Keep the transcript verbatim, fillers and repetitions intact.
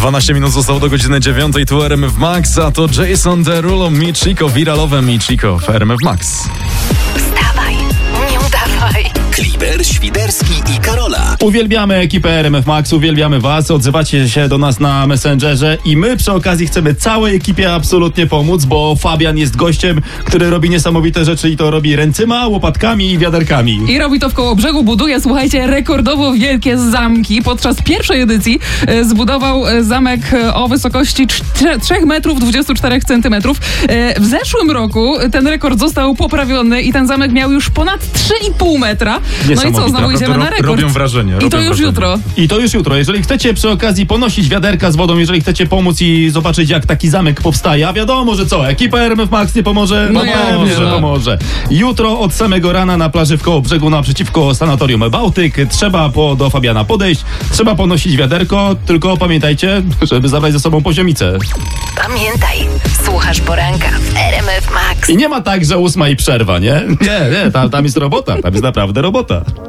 dwanaście minut zostało do godziny dziewiątej, tu R M F Max, a to Jason Derulo, Michiko, wiralowe Michiko w R M F Max. Wstawaj, nie udawaj. Kliber, Świderski i Karola. Uwielbiamy ekipę R M F Max, uwielbiamy was, odzywacie się do nas na Messengerze i my przy okazji chcemy całej ekipie absolutnie pomóc, bo Fabian jest gościem, który robi niesamowite rzeczy i to robi ręcyma, łopatkami i wiaderkami. I robi to w Kołobrzegu, buduje, słuchajcie, rekordowo wielkie zamki. Podczas pierwszej edycji e, zbudował e, zamek e, o wysokości trzy metrów dwadzieścia cztery centymetrów. E, w zeszłym roku ten rekord został poprawiony i ten zamek miał już ponad trzy i pół metra. No i co, znowu idziemy na rekord. Robią wrażenie. I robią to już wrażenie. jutro. I to już jutro. Jeżeli chcecie przy okazji ponosić wiaderka z wodą, jeżeli chcecie pomóc i zobaczyć, jak taki zamek powstaje, a wiadomo, że co, ekipa R M F Max nie pomoże? No No jak pewnie, nie, że no. pomoże. Jutro od samego rana na plaży w Kołobrzegu naprzeciwko sanatorium Bałtyk trzeba po, do Fabiana podejść, trzeba ponosić wiaderko, tylko pamiętajcie, żeby zabrać ze sobą poziomicę. Pamiętaj, słuchasz poranka w R M F Max. I nie ma tak, że ósma i przerwa, nie? Nie, nie, tam, tam jest robota, tam jest naprawdę robota.